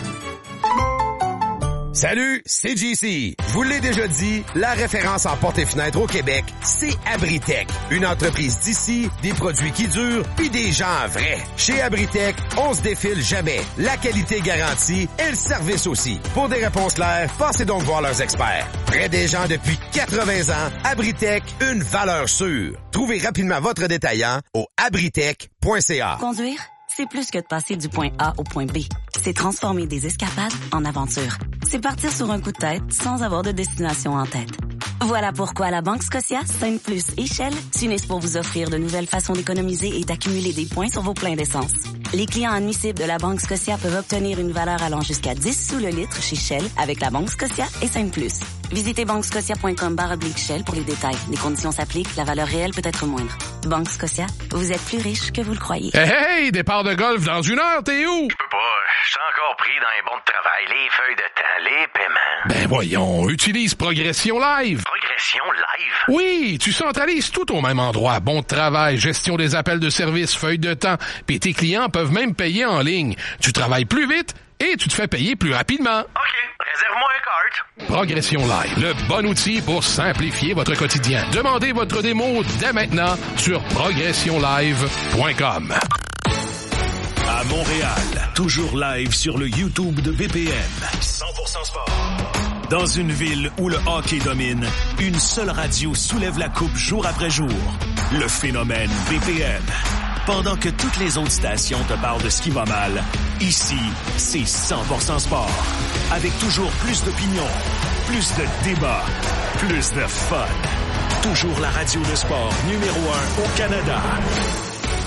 Salut, c'est JC. Je vous l'ai déjà dit, la référence en portes et fenêtres au Québec, c'est Abritech. Une entreprise d'ici, des produits qui durent, puis des gens vrais. Chez Abritech, on se défile jamais. La qualité garantie et le service aussi. Pour des réponses claires, passez donc voir leurs experts. Près des gens depuis 80 ans, Abritech, une valeur sûre. Trouvez rapidement votre détaillant au abritech.ca. Conduire, c'est plus que de passer du point A au point B. C'est transformer des escapades en aventures. C'est partir sur un coup de tête sans avoir de destination en tête. Voilà pourquoi la Banque Scotia, Sainte-Plus et Shell s'unissent pour vous offrir de nouvelles façons d'économiser et d'accumuler des points sur vos pleins d'essence. Les clients admissibles de la Banque Scotia peuvent obtenir une valeur allant jusqu'à 10 sous le litre chez Shell avec la Banque Scotia et Sainte-Plus. Visitez banquescotia.com/Shell pour les détails. Les conditions s'appliquent, la valeur réelle peut être moindre. Banque Scotia, vous êtes plus riche que vous le croyez. Hey, départ de golf dans 1 heure, t'es où? Je peux pas, je suis encore pris dans les bons de travail, les feuilles de temps, les paiements. Ben voyons, utilise Progression Live. Progression Live? Oui, tu centralises tout au même endroit. Bon de travail, gestion des appels de service, feuilles de temps, puis tes clients peuvent même payer en ligne. Tu travailles plus vite et tu te fais payer plus rapidement. OK, réserve-moi un cart. Progression Live, le bon outil pour simplifier votre quotidien. Demandez votre démo dès maintenant sur progressionlive.com. À Montréal, toujours live sur le YouTube de BPM. 100% sport. Dans une ville où le hockey domine, une seule radio soulève la coupe jour après jour. Le phénomène BPM. Pendant que toutes les autres stations te parlent de ce qui va mal, ici, c'est 100% sport. Avec toujours plus d'opinions, plus de débats, plus de fun. Toujours la radio de sport numéro 1 au Canada.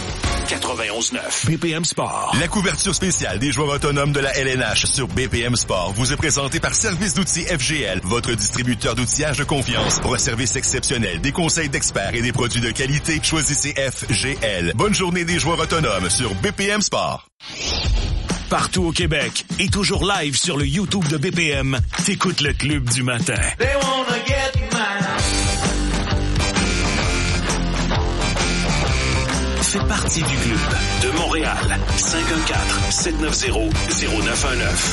91.9 BPM Sport. La couverture spéciale des joueurs autonomes de la LNH sur BPM Sport vous est présentée par Service d'outils FGL, votre distributeur d'outillage de confiance. Pour un service exceptionnel, des conseils d'experts et des produits de qualité, choisissez FGL. Bonne journée des joueurs autonomes sur BPM Sport. Partout au Québec et toujours live sur le YouTube de BPM, t'écoutes le Club du matin. They wanna get mine. Fais partie du club de Montréal. 514-790-0919.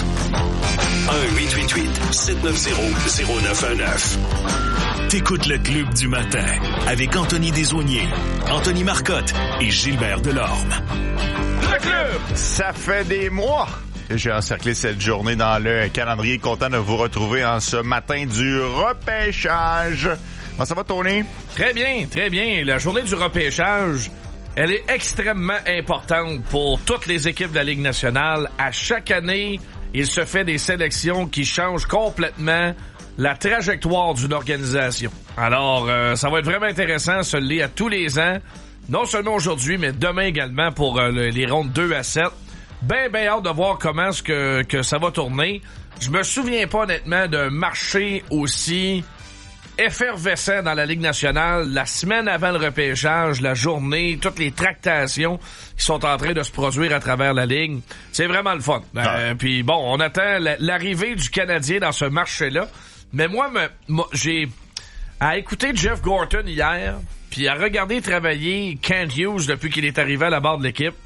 1-888-790-0919. T'écoutes le Club du matin avec Anthony Desaulniers, Anthony Marcotte et Gilbert Delorme. Le club! Ça fait des mois que j'ai encerclé cette journée dans le calendrier. Content de vous retrouver en ce matin du repêchage. Comment ça va, Tony? Très bien, très bien. La journée du repêchage, elle est extrêmement importante pour toutes les équipes de la Ligue nationale. À chaque année, il se fait des sélections qui changent complètement la trajectoire d'une organisation. Alors, ça va être vraiment intéressant, se le lit à tous les ans. Non seulement aujourd'hui, mais demain également pour les rondes 2 à 7. Ben hâte de voir comment est-ce que ça va tourner. Je me souviens pas honnêtement d'un marché aussi effervescent dans la Ligue nationale. La semaine avant le repêchage, la journée, toutes les tractations qui sont en train de se produire à travers la Ligue. C'est vraiment le fun. Puis bon, on attend l'arrivée du Canadien dans ce marché-là. Mais moi j'ai à écouter Jeff Gorton hier, puis à regarder travailler Kent Hughes depuis qu'il est arrivé à la barre de l'équipe.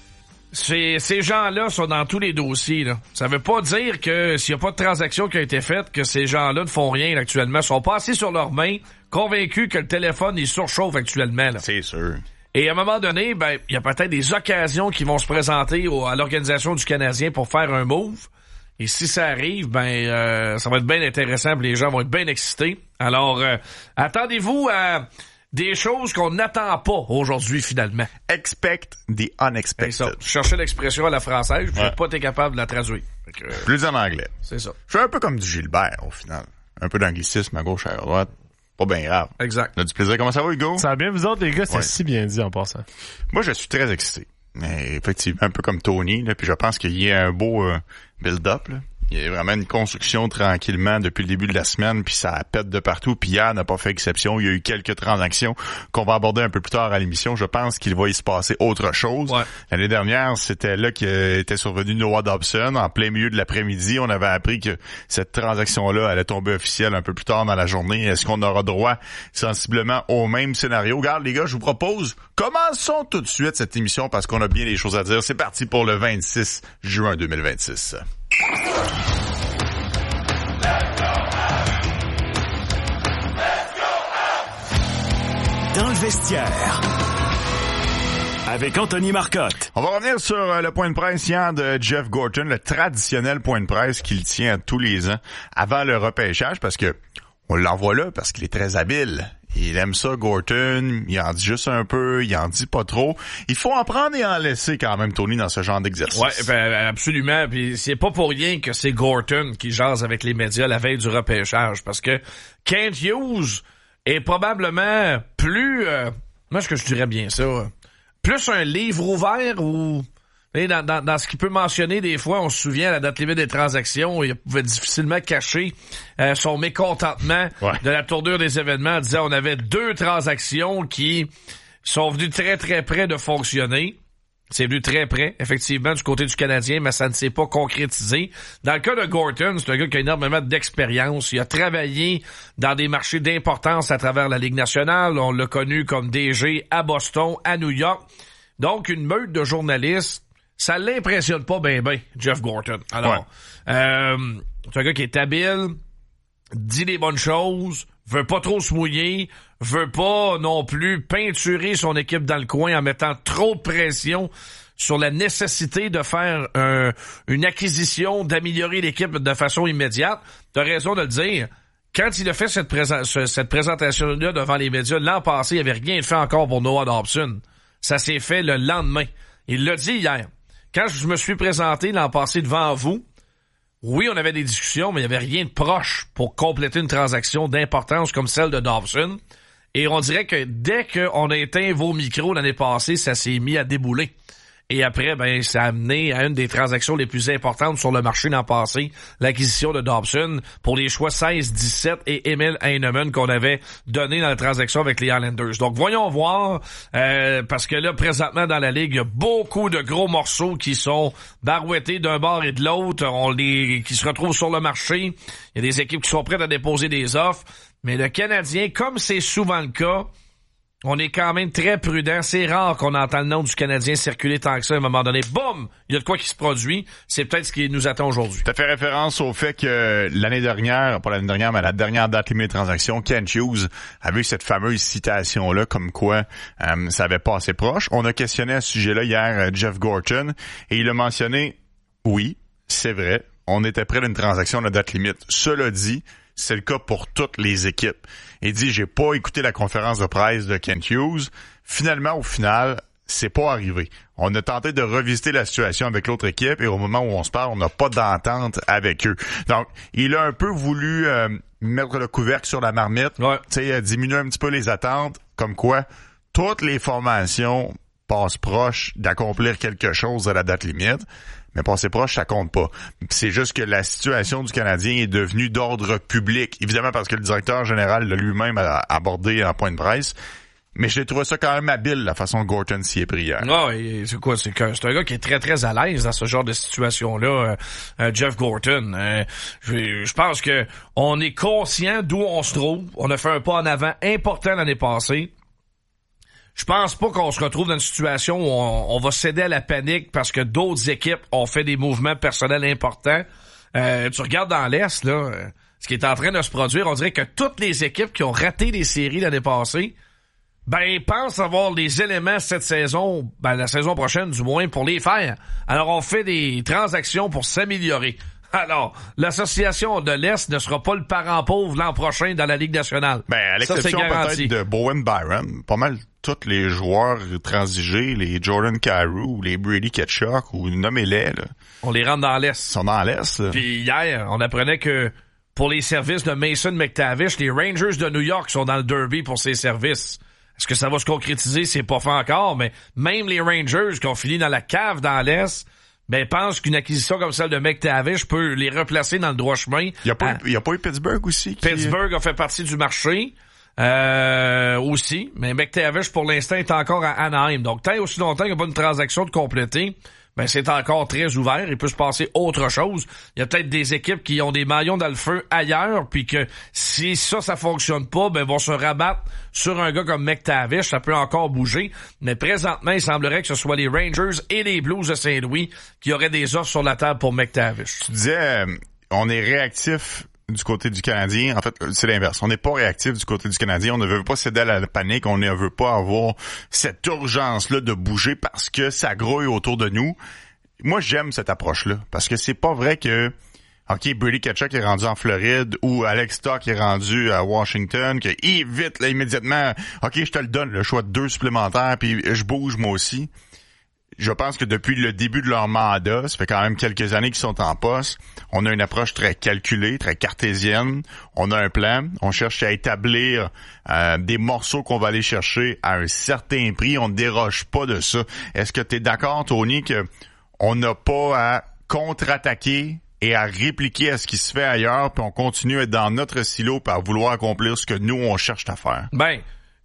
Ces gens-là sont dans tous les dossiers, là. Ça veut pas dire que s'il n'y a pas de transaction qui a été faite, que ces gens-là ne font rien actuellement. Ils sont pas assis sur leurs mains, convaincus que le téléphone, il surchauffe actuellement, là. C'est sûr. Et à un moment donné, ben, il y a peut-être des occasions qui vont se présenter à l'organisation du Canadien pour faire un move. Et si ça arrive, ben, ça va être bien intéressant, les gens vont être bien excités. Alors, attendez-vous à des choses qu'on n'attend pas aujourd'hui, finalement. Expect the unexpected. C'est ça. Je cherchais l'expression à la française, puis j'ai pas été capable de la traduire. Plus en anglais. C'est ça. Je suis un peu comme du Gilbert, au final. Un peu d'anglicisme à gauche et à droite. Pas bien grave. Exact. On a du plaisir. Comment ça va, Hugo? Ça va bien, vous autres, les gars? C'est si bien dit, en passant. Moi, je suis très excité. Mais effectivement, un peu comme Tony, là, puis je pense qu'il y a un beau build-up, là. Il y a vraiment une construction tranquillement depuis le début de la semaine, puis ça pète de partout. Puis hier n'a pas fait exception. Il y a eu quelques transactions qu'on va aborder un peu plus tard à l'émission. Je pense qu'il va y se passer autre chose. Ouais. L'année dernière, c'était là qu'était survenu Noah Dobson. En plein milieu de l'après-midi, on avait appris que cette transaction-là allait tomber officielle un peu plus tard dans la journée. Est-ce qu'on aura droit sensiblement au même scénario? Regarde, les gars, je vous propose, commençons tout de suite cette émission parce qu'on a bien des choses à dire. C'est parti pour le 26 juin 2026. Dans le vestiaire, avec Anthony Marcotte. On va revenir sur le point de presse hier de Jeff Gorton, le traditionnel point de presse qu'il tient tous les ans avant le repêchage, parce que on l'envoie là parce qu'il est très habile. Il aime ça, Gorton. Il en dit juste un peu, il en dit pas trop. Il faut en prendre et en laisser quand même, Tony, dans ce genre d'exercice. Ouais, ben, absolument. Puis c'est pas pour rien que c'est Gorton qui jase avec les médias la veille du repêchage, parce que Kent Hughes est probablement plus, moi ce que je dirais bien ça, plus un livre ouvert ou dans ce qu'il peut mentionner des fois, on se souvient à la date limite des transactions, il pouvait difficilement cacher son mécontentement de la tournure des événements en disant on avait 2 transactions qui sont venues très très près de fonctionner. C'est venu très près, effectivement, du côté du Canadien, mais ça ne s'est pas concrétisé. Dans le cas de Gorton, c'est un gars qui a énormément d'expérience. Il a travaillé dans des marchés d'importance à travers la Ligue nationale. On l'a connu comme DG à Boston, à New York. Donc, une meute de journalistes, ça l'impressionne pas ben, Jeff Gorton. Alors, c'est un gars qui est habile, dit les bonnes choses, veut pas trop se mouiller, veut pas non plus peinturer son équipe dans le coin en mettant trop de pression sur la nécessité de faire une acquisition, d'améliorer l'équipe de façon immédiate. T'as raison de le dire. Quand il a fait cette présentation-là devant les médias l'an passé, il avait rien fait encore pour Noah Dobson. Ça s'est fait le lendemain. Il l'a dit hier. Quand je me suis présenté l'an passé devant vous, oui, on avait des discussions, mais il n'y avait rien de proche pour compléter une transaction d'importance comme celle de Dobson. Et on dirait que dès qu'on a éteint vos micros l'année passée, ça s'est mis à débouler. Et après, ben, ça a amené à une des transactions les plus importantes sur le marché l'an passé, l'acquisition de Dobson pour les choix 16, 17 et Emil Heinemann qu'on avait donné dans la transaction avec les Islanders. Donc, voyons voir, parce que là, présentement, dans la Ligue, il y a beaucoup de gros morceaux qui sont barouettés d'un bord et de l'autre, qui se retrouvent sur le marché. Il y a des équipes qui sont prêtes à déposer des offres. Mais le Canadien, comme c'est souvent le cas, on est quand même très prudent. C'est rare qu'on entend le nom du Canadien circuler tant que ça. À un moment donné, boum, il y a de quoi qui se produit. C'est peut-être ce qui nous attend aujourd'hui. Tu as fait référence au fait que l'année dernière, pas l'année dernière, mais la dernière date limite de transaction, Kent Hughes avait eu cette fameuse citation-là comme quoi ça avait pas assez proche. On a questionné à ce sujet-là hier Jeff Gorton et il a mentionné, oui, c'est vrai, on était près d'une transaction de date limite. Cela dit, c'est le cas pour toutes les équipes. Il dit, j'ai pas écouté la conférence de presse de Kent Hughes. Finalement, au final, c'est pas arrivé. On a tenté de revisiter la situation avec l'autre équipe et au moment où on se parle, on n'a pas d'entente avec eux. Donc, il a un peu voulu mettre le couvercle sur la marmite, diminuer un petit peu les attentes, comme quoi toutes les formations passent proche d'accomplir quelque chose à la date limite. Mais passer proche, ça compte pas. C'est juste que la situation du Canadien est devenue d'ordre public. Évidemment parce que le directeur général l'a lui-même abordé en point de presse. Mais j'ai trouvé ça quand même habile, la façon dont Gorton s'y est pris hier. Non, c'est quoi? C'est un gars qui est très, très à l'aise dans ce genre de situation-là, Jeff Gorton. Je pense que on est conscient d'où on se trouve. On a fait un pas en avant important l'année passée. Je pense pas qu'on se retrouve dans une situation où on va céder à la panique parce que d'autres équipes ont fait des mouvements personnels importants. Tu regardes dans l'Est, là, ce qui est en train de se produire, on dirait que toutes les équipes qui ont raté les séries l'année passée, ben, pensent avoir les éléments cette saison, ben, la saison prochaine, du moins, pour les faire. Alors, on fait des transactions pour s'améliorer. Alors, l'association de l'Est ne sera pas le parent pauvre l'an prochain dans la Ligue nationale. Ben, à l'exception peut-être de Bowen Byram, pas mal tous les joueurs transigés, les Jordan Kyrou, les Brady Tkachuk, ou nommez-les, là. On les rentre dans l'Est. Ils sont dans l'Est, là. Puis hier, on apprenait que pour les services de Mason McTavish, les Rangers de New York sont dans le derby pour ses services. Est-ce que ça va se concrétiser? C'est pas fait encore, mais même les Rangers qui ont fini dans la cave dans l'Est, ben, pense qu'une acquisition comme celle de McTavish peut les replacer dans le droit chemin. Il y a pas eu Pittsburgh aussi? Pittsburgh a fait partie du marché, aussi. Mais McTavish, pour l'instant, est encore à Anaheim. Donc, tant et aussi longtemps qu'il n'y a pas une transaction de compléter, ben, c'est encore très ouvert. Il peut se passer autre chose. Il y a peut-être des équipes qui ont des maillons dans le feu ailleurs, puis que si ça fonctionne pas, ben, vont se rabattre sur un gars comme McTavish. Ça peut encore bouger. Mais présentement, il semblerait que ce soit les Rangers et les Blues de Saint-Louis qui auraient des offres sur la table pour McTavish. Tu disais, on est réactif du côté du Canadien. En fait, c'est l'inverse. On n'est pas réactif du côté du Canadien. On ne veut pas céder à la panique. On ne veut pas avoir cette urgence-là de bouger parce que ça grouille autour de nous. Moi, j'aime cette approche-là parce que c'est pas vrai que OK, Brady Tkachuk est rendu en Floride ou Alex Stock est rendu à Washington, que vite, là, immédiatement, OK, je te le donne, le choix de 2 supplémentaires, puis je bouge moi aussi. Je pense que depuis le début de leur mandat, ça fait quand même quelques années qu'ils sont en poste, on a une approche très calculée, très cartésienne. On a un plan, on cherche à établir des morceaux qu'on va aller chercher à un certain prix. On ne déroge pas de ça. Est-ce que tu es d'accord, Tony, que on n'a pas à contre-attaquer et à répliquer à ce qui se fait ailleurs, puis on continue à être dans notre silo pour vouloir accomplir ce que nous, on cherche à faire? Ben,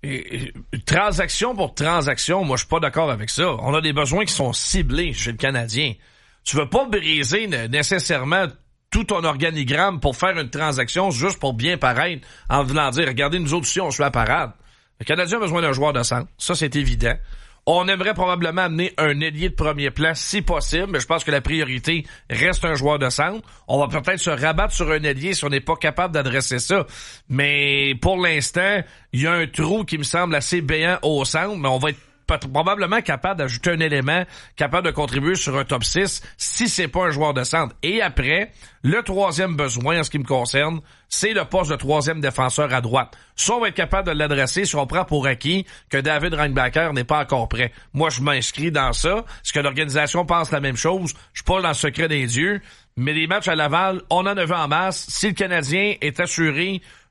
transaction pour transaction, moi je suis pas d'accord avec ça. On a des besoins qui sont ciblés chez le Canadien. Tu veux pas briser nécessairement tout ton organigramme pour faire une transaction juste pour bien paraître en venant dire, regardez, nous autres aussi on suit la parade. Le Canadien a besoin d'un joueur de centre, ça c'est évident. On aimerait probablement amener un ailier de premier plan si possible, mais je pense que la priorité reste un joueur de centre. On va peut-être se rabattre sur un ailier si on n'est pas capable d'adresser ça. Mais pour l'instant, il y a un trou qui me semble assez béant au centre, mais on va être probablement capable d'ajouter un élément capable de contribuer sur un top 6 si c'est pas un joueur de centre. Et après, le troisième besoin en ce qui me concerne, c'est le poste de troisième défenseur à droite. Ça, on va être capable de l'adresser si on prend pour acquis que David Reinbacher n'est pas encore prêt. Moi, je m'inscris dans ça. Est-ce que l'organisation pense la même chose? Je suis pas dans le secret des dieux. Mais les matchs à Laval, on en a vu en masse. Si le Canadien est assuré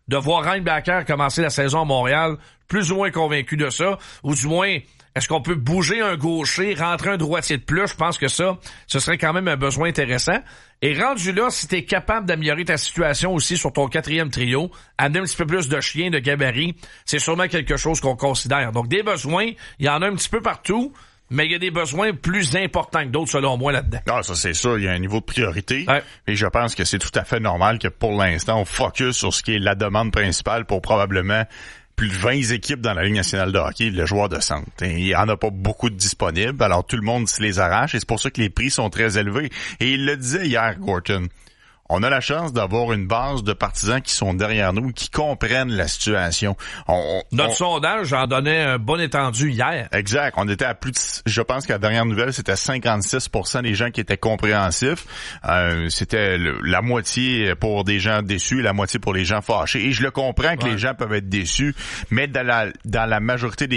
de voir Ryan Backer commencer la saison à Montréal, plus ou moins convaincu de ça, ou du moins, est-ce qu'on peut bouger un gaucher, rentrer un droitier de plus? Je pense que ça, ce serait quand même un besoin intéressant. Et rendu là, si t'es capable d'améliorer ta situation aussi sur ton 4e trio, amener un petit peu plus de chien, de gabarit, c'est sûrement quelque chose qu'on considère. Donc, des besoins, il y en a un petit peu partout, mais il y a des besoins plus importants que d'autres, selon moi, là-dedans. Ah, ça, c'est ça. Il y a un niveau de priorité. Ouais. Et je pense que c'est tout à fait normal que, pour l'instant, on focus sur ce qui est la demande principale pour probablement plus de 20 équipes dans la Ligue nationale de hockey, le joueur de centre. Et il y en a pas beaucoup de disponibles, alors tout le monde se les arrache et c'est pour ça que les prix sont très élevés. Et il le disait hier, Gorton. On a la chance d'avoir une base de partisans qui sont derrière nous, qui comprennent la situation. Notre sondage en donnait un bon étendu hier. Exact. On était à plus de, je pense qu'à la dernière nouvelle, c'était 56% des gens qui étaient compréhensifs. C'était la moitié pour des gens déçus et la moitié pour les gens fâchés. Et je le comprends que les gens peuvent être déçus, mais dans la majorité des